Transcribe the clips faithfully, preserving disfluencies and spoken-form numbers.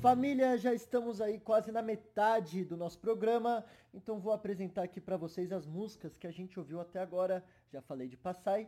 Família, já estamos aí quase na metade do nosso programa, então vou apresentar aqui para vocês as músicas que a gente ouviu até agora. Já falei de Passai.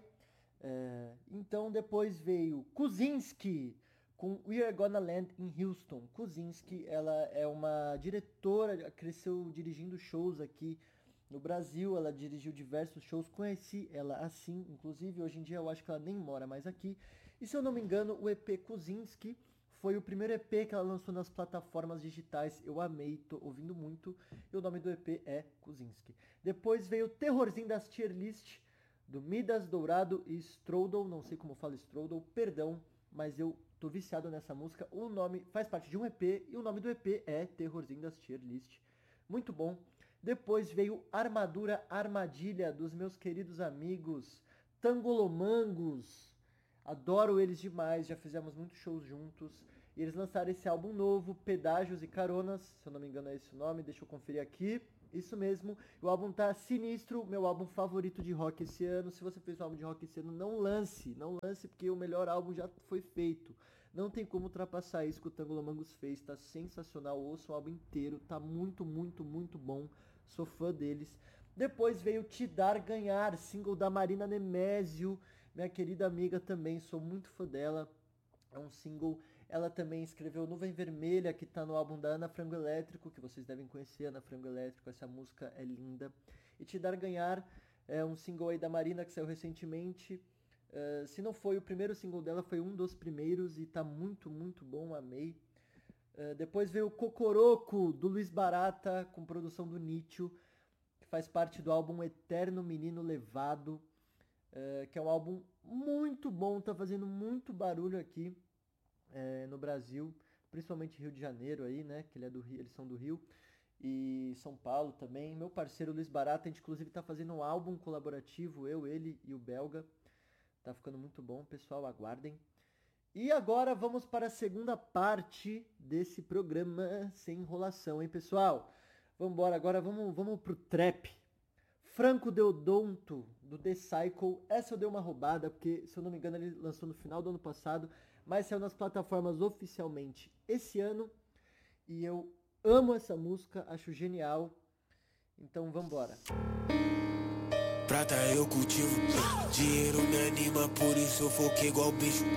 É, então depois veio Kuzinski com We Are Gonna Land in Houston. Kuzinski, ela é uma diretora, cresceu dirigindo shows aqui no Brasil, ela dirigiu diversos shows, conheci ela assim, inclusive hoje em dia eu acho que ela nem mora mais aqui. E se eu não me engano, o E P Kuzinski foi o primeiro E P que ela lançou nas plataformas digitais. Eu amei, tô ouvindo muito. E o nome do E P é Kuzinski. Depois veio o Terrorzinho das Tier List, do Midas, Dourado e Stroudel. Não sei como fala Stroudel, perdão, mas eu tô viciado nessa música. O nome faz parte de um E P e o nome do E P é Terrorzinho das Tier List. Muito bom. Depois veio Armadura Armadilha, dos meus queridos amigos Tangolomangos. Adoro eles demais, já fizemos muitos shows juntos. E eles lançaram esse álbum novo, Pedágios e Caronas, se eu não me engano é esse o nome, deixa eu conferir aqui. Isso mesmo, o álbum tá sinistro, meu álbum favorito de rock esse ano. Se você fez um álbum de rock esse ano, não lance, não lance, porque o melhor álbum já foi feito. Não tem como ultrapassar isso que o Tangolomangos fez, tá sensacional, ouça o álbum inteiro, tá muito, muito, muito bom, sou fã deles. Depois veio Te Dar Ganhar, single da Marina Nemésio, minha querida amiga também, sou muito fã dela. É um single, ela também escreveu Nuvem Vermelha, que tá no álbum da Ana Frango Elétrico, que vocês devem conhecer, Ana Frango Elétrico, essa música é linda. E Te Dar Ganhar é um single aí da Marina que saiu recentemente. Uh, se não foi o primeiro single dela, foi um dos primeiros e tá muito, muito bom, amei. Uh, depois veio Cocoroco, do Luiz Barata, com produção do Nietzsche, que faz parte do álbum Eterno Menino Levado, uh, que é um álbum muito bom, tá fazendo muito barulho aqui uh, no Brasil, principalmente Rio de Janeiro aí, né, que ele é do Rio, eles são do Rio, e São Paulo também. Meu parceiro Luiz Barata, a gente inclusive tá fazendo um álbum colaborativo, eu, ele e o Belga. Tá ficando muito bom, pessoal, aguardem. E agora vamos para a segunda parte desse programa, sem enrolação, hein, pessoal? Vamos embora, agora vamos, vamos pro trap. Franco Deodonto, do The Cycle. Essa eu dei uma roubada, porque, se eu não me engano, ele lançou no final do ano passado, mas saiu nas plataformas oficialmente esse ano. E eu amo essa música, acho genial. Então vamos embora. Prata eu cultivo, dinheiro me anima, por isso eu foquei igual bicho.